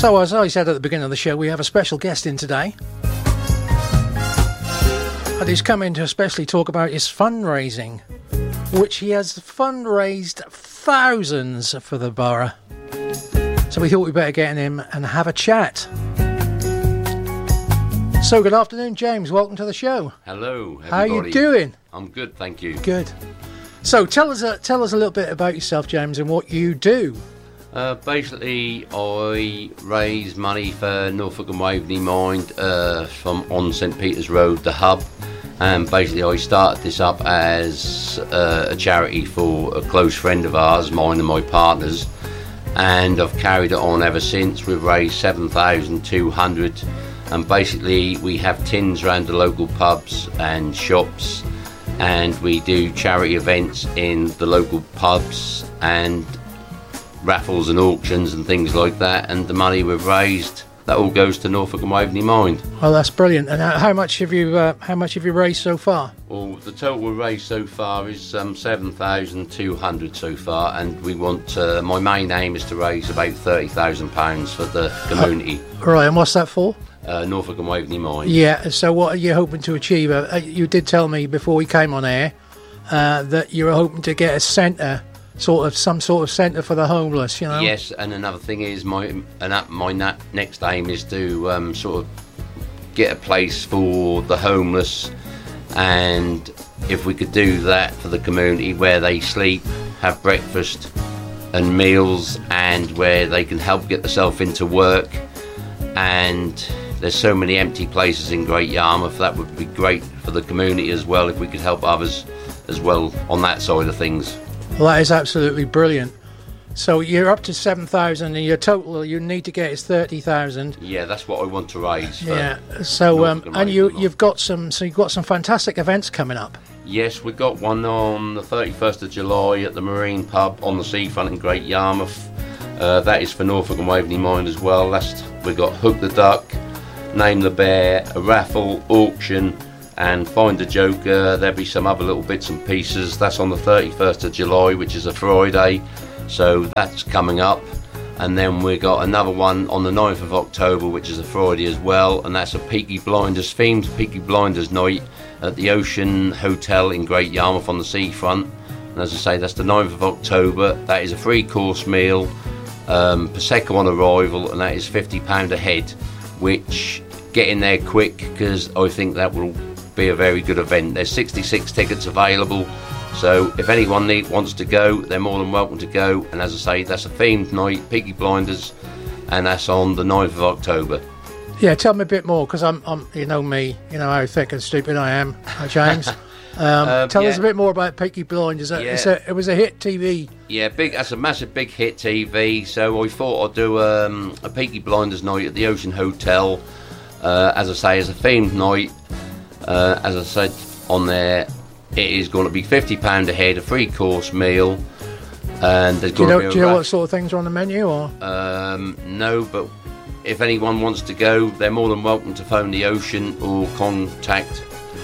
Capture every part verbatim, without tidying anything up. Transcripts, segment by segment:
So, as I said at the beginning of the show, we have a special guest in today. And he's come in to especially talk about his fundraising, which he has fundraised thousands for the borough. So we thought we'd better get in him and have a chat. So good afternoon, James. Welcome to the show. Hello, everybody. How are you doing? I'm good, thank you. Good. So tell us, uh, tell us a little bit about yourself, James, and what you do. Uh, basically, I raise money for Norfolk and Waveney Mind uh, from on St Peter's Road, the hub. And basically, I started this up as uh, a charity for a close friend of ours, mine and my partner's. And I've carried it on ever since. We've raised seven thousand two hundred. And basically, we have tins around the local pubs and shops. And we do charity events in the local pubs and raffles and auctions and things like that, and the money we've raised, that all goes to Norfolk and Waveney Mind. Oh, that's brilliant. And how much have you uh, how much have you raised so far? Well, the total we've raised so far is um, seven thousand two hundred so far, and we want uh, my main aim is to raise about thirty thousand pounds for the community. Uh, right, and what's that for? Uh, Norfolk and Waveney Mind. Yeah, so what are you hoping to achieve? Uh, you did tell me before we came on air uh, that you were hoping to get a centre, sort of some sort of centre for the homeless, you know? Yes, and another thing is my and that, my na- next aim is to um, sort of get a place for the homeless, and if we could do that for the community where they sleep, have breakfast and meals, and where they can help get themselves into work. And there's so many empty places in Great Yarmouth, that would be great for the community as well if we could help others as well on that side of things. Well, that is absolutely brilliant. So you're up to seven thousand, and your total you need to get is thirty thousand. Yeah, that's what I want to raise. For yeah. So um, and and you you've got some so you've got some fantastic events coming up. Yes, we've got one on the thirty-first of July at the Marine Pub on the seafront in Great Yarmouth. Uh, that is for Norfolk and Waveney Mind as well. That's we've got Hook the Duck, Name the Bear, a raffle, auction, and Find the Joker. There'll be some other little bits and pieces. That's on the thirty-first of July, which is a Friday, so that's coming up. And then we got another one on the ninth of October, which is a Friday as well, and that's a Peaky Blinders themed Peaky Blinders night at the Ocean Hotel in Great Yarmouth on the seafront. And as I say, that's the ninth of October. That is a three course meal, um, Prosecco on arrival, and that is fifty pounds a head, which get in there quick because I think that will be a very good event. There's sixty-six tickets available, so if anyone need, wants to go, they're more than welcome to go. And as I say, that's a themed night, Peaky Blinders, and that's on the ninth of October. Yeah, tell me a bit more, because I'm, I'm, you know me, you know how thick and stupid I am, James. um, um, tell yeah. us a bit more about Peaky Blinders. Yeah. It's a, it was a hit T V. Yeah, big. That's a massive big hit T V. So I thought I'd do um, a Peaky Blinders night at the Ocean Hotel. Uh, as I say, as a themed night. Uh, as I said on there, it is going to be fifty pounds a head, a three course meal, and there's do you going know, to be a do you know raff- what sort of things are on the menu? Or um, no, but if anyone wants to go, they're more than welcome to phone the Ocean or contact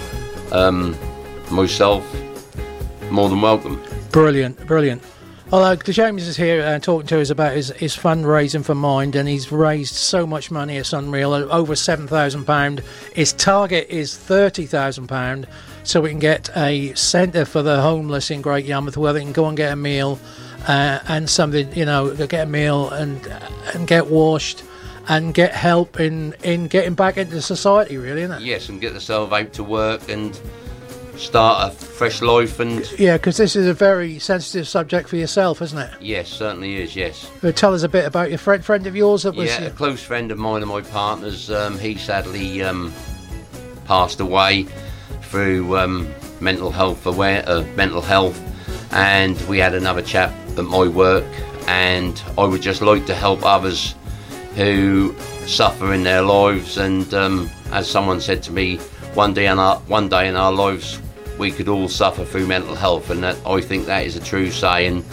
um, myself. More than welcome. Brilliant, brilliant. Well, uh, James is here uh, talking to us about his, his fundraising for Mind, and he's raised so much money, it's unreal, over seven thousand pounds. His target is thirty thousand pounds, so we can get a centre for the homeless in Great Yarmouth where they can go and get a meal uh, and something, you know, get a meal and and get washed and get help in, in getting back into society, really, isn't it? Yes, and get themselves out to work and start a fresh life. And yeah, because this is a very sensitive subject for yourself, isn't it? Yes, certainly is. Yes. But tell us a bit about your friend friend of yours that was yeah, a close friend of mine and my partner's. Um, he sadly um, passed away through um, mental health aware, uh, mental health, and we had another chap at my work, and I would just like to help others who suffer in their lives. And um, as someone said to me, one day in our one day in our lives we could all suffer through mental health, and that I think that is a true saying.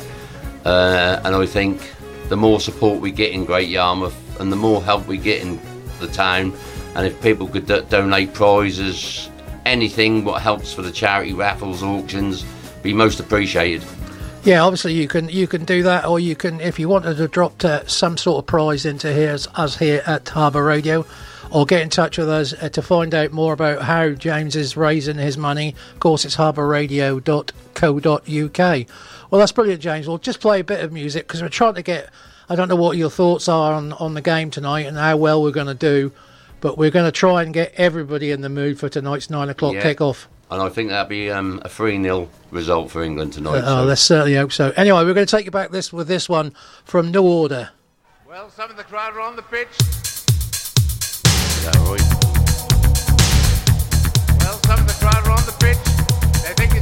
Uh, and I think the more support we get in Great Yarmouth and the more help we get in the town, and if people could d- donate prizes, anything what helps for the charity raffles, auctions, be most appreciated. Yeah, obviously you can you can do that, or you can, if you wanted to drop to some sort of prize into here, as us here at Harbour Radio, or get in touch with us uh, to find out more about how James is raising his money. Of course, it's harbour radio dot co dot uk. Well, that's brilliant, James. We'll just play a bit of music because we're trying to get, I don't know what your thoughts are on, on the game tonight and how well we're going to do, but we're going to try and get everybody in the mood for tonight's nine o'clock Yeah. kick-off. And I think that'll be um, a three nil result for England tonight. Uh, oh, so. let's certainly hope so. Anyway, we're going to take you back this with this one from New Order. Well, some of the crowd are on the pitch. Is that all right? Well, some of the crowd are on the pitch. They think it's